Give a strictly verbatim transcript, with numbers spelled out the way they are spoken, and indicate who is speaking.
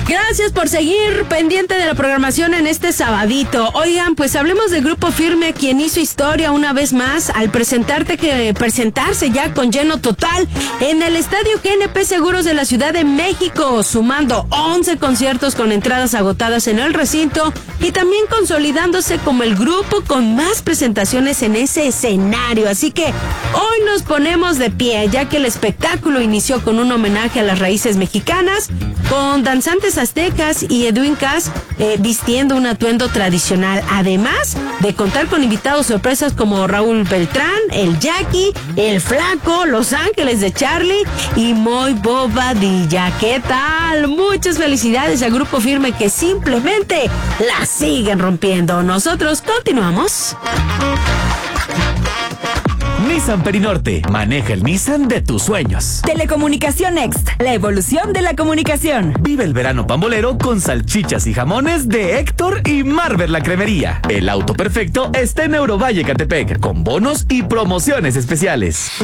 Speaker 1: Gracias por seguir pendiente de la programación en este sabadito. Oigan, pues hablemos del Grupo Firme, quien hizo historia una vez más al presentarte que presentarse ya con lleno total en el Estadio G N P Seguros de la Ciudad de México, sumando once conciertos con entradas agotadas en el recinto y también consolidándose como el grupo con más presentaciones en ese escenario. Así que hoy nos ponemos de pie, ya que el espectáculo inició con un homenaje a las raíces mexicanas, con danzantes aztecas y Edwin Cass eh, vistiendo un atuendo tradicional, además de contar con invitados sorpresas como Raúl Beltrán, el Jackie, el Flaco, Los Ángeles de Charlie y Moy Bobadilla. ¿Qué tal? Muchas felicidades al Grupo Firme, que simplemente la siguen rompiendo. Nosotros continuamos.
Speaker 2: Nissan Perinorte, maneja el Nissan de tus sueños.
Speaker 3: Telecomunicación Next, la evolución de la comunicación.
Speaker 2: Vive el verano pambolero con salchichas y jamones de Héctor y Marvel la Cremería. El auto perfecto está en Eurovalle Catepec, con bonos y promociones especiales.